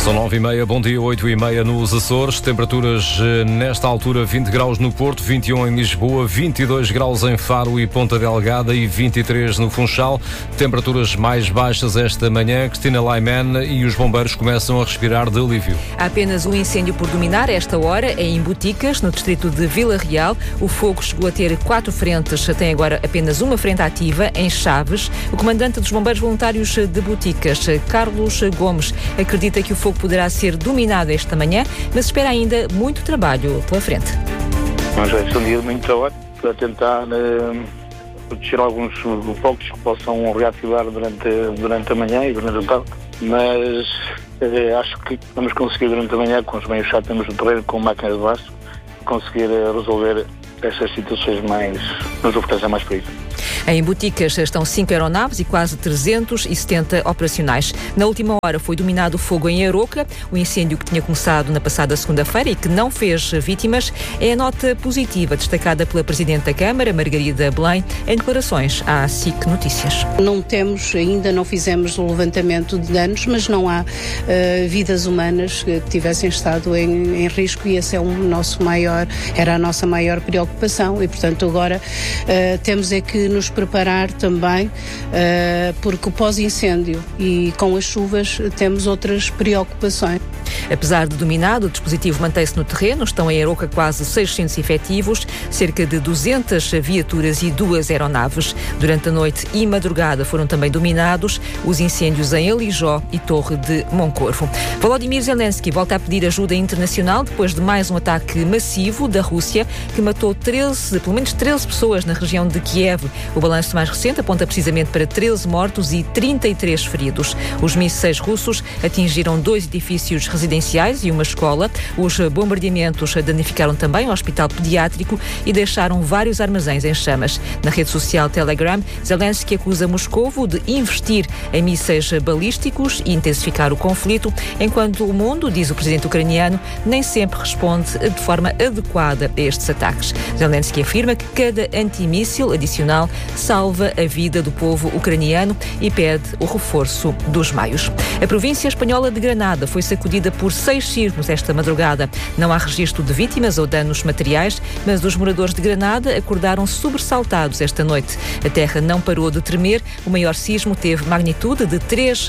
São 9h30, bom dia, 8h30 nos Açores. Temperaturas nesta altura, 20 graus no Porto, 21 em Lisboa, 22 graus em Faro e Ponta Delgada e 23 no Funchal. Temperaturas mais baixas esta manhã. Cristina Laiman, e os bombeiros começam a respirar de alívio. Há apenas um incêndio por dominar a esta hora, em Boticas, no distrito de Vila Real. O fogo chegou a ter 4 frentes, tem agora apenas uma frente ativa, em Chaves. O comandante dos bombeiros voluntários de Boticas, Carlos Gomes, acredita que o fogo poderá ser dominado esta manhã, mas espera ainda muito trabalho pela frente. Nós vai ser um dia de muito trabalho para tentar proteger alguns focos que possam reativar durante a manhã e durante a tarde, mas acho que vamos conseguir durante a manhã, com os meios que já temos no terreno, com máquinas de baixo, conseguir resolver essas situações nos oferecem mais perigo. Em Boticas estão 5 aeronaves e quase 370 operacionais. Na última hora foi dominado o fogo em Aroca, o incêndio que tinha começado na passada segunda-feira e que não fez vítimas. É a nota positiva destacada pela Presidente da Câmara, Margarida Belém, em declarações à SIC Notícias. Não fizemos o levantamento de danos, mas não há vidas humanas que tivessem estado em risco, e esse era a nossa maior preocupação, e portanto agora temos é que nos preparar também, porque o pós-incêndio e com as chuvas temos outras preocupações. Apesar de dominado, o dispositivo mantém-se no terreno. Estão em Aroca quase 600 efetivos, cerca de 200 viaturas e 2 aeronaves. Durante a noite e madrugada foram também dominados os incêndios em Alijó e Torre de Moncorvo. Volodymyr Zelensky volta a pedir ajuda internacional depois de mais um ataque massivo da Rússia que matou pelo menos 13 pessoas na região de Kiev. O balanço mais recente aponta precisamente para 13 mortos e 33 feridos. Os mísseis russos atingiram 2 edifícios residenciais e uma escola. Os bombardeamentos danificaram também o hospital pediátrico e deixaram vários armazéns em chamas. Na rede social Telegram, Zelensky acusa Moscovo de investir em mísseis balísticos e intensificar o conflito, enquanto o mundo, diz o presidente ucraniano, nem sempre responde de forma adequada a estes ataques. Zelensky afirma que cada antimíssil adicional salva a vida do povo ucraniano e pede o reforço dos meios. A província espanhola de Granada foi sacudida por 6 sismos esta madrugada. Não há registro de vítimas ou danos materiais, mas os moradores de Granada acordaram sobressaltados esta noite. A terra não parou de tremer. O maior sismo teve magnitude de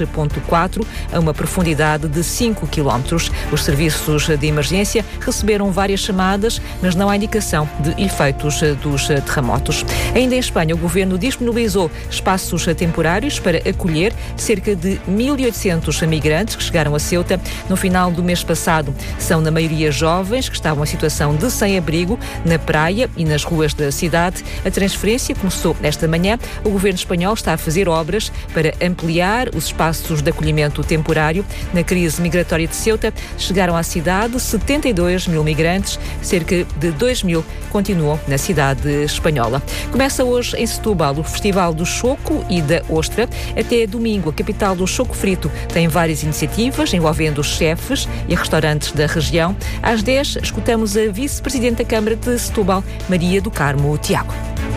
3,4 a uma profundidade de 5 km. Os serviços de emergência receberam várias chamadas, mas não há indicação de efeitos dos terremotos. Ainda em Espanha, o governo disponibilizou espaços temporários para acolher cerca de 1.800 migrantes que chegaram a Ceuta no final do mês passado. São, na maioria, jovens que estavam em situação de sem-abrigo na praia e nas ruas da cidade. A transferência começou esta manhã. O governo espanhol está a fazer obras para ampliar os espaços de acolhimento temporário. Na crise migratória de Ceuta, chegaram à cidade 72 mil migrantes, cerca de 2 mil continuam na cidade espanhola. Começa hoje em Setúbal o Festival do Choco e da Ostra. Até domingo, a capital do choco frito tem várias iniciativas envolvendo os chefes e restaurantes da região. Às 10, escutamos a vice-presidente da Câmara de Setúbal, Maria do Carmo Tiago.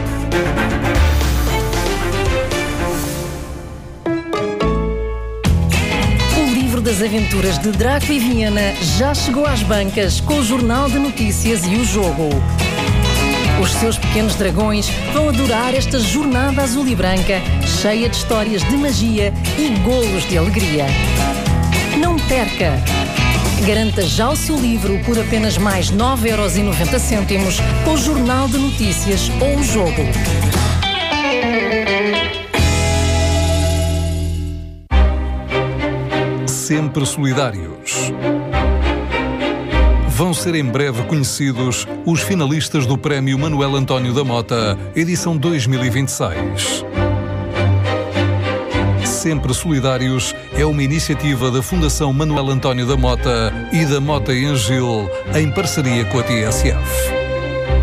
O livro das aventuras de Draco e Viena já chegou às bancas com o Jornal de Notícias e o Jogo. Os seus pequenos dragões vão adorar esta jornada azul e branca, cheia de histórias de magia e golos de alegria. Não perca! Garanta já o seu livro por apenas mais 9,90€ com o Jornal de Notícias ou o Jogo. Sempre solidários. Vão ser em breve conhecidos os finalistas do Prémio Manuel António da Mota, edição 2026. Sempre Solidários é uma iniciativa da Fundação Manuel António da Mota e da Mota em Gil, em parceria com a TSF.